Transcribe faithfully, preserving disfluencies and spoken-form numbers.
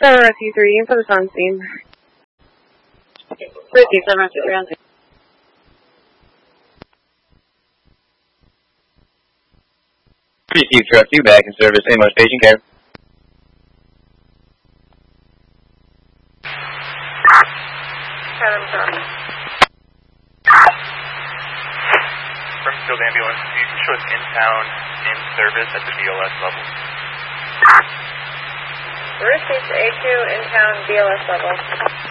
Star Rescue three, in for the sun scene. Rescue seven, Rescue three on scene. Receive truck two back in service, any more station care. Adam John. Springfield ambulance, you can show us in town, in service at the V L S level. Received A two in town V L S level.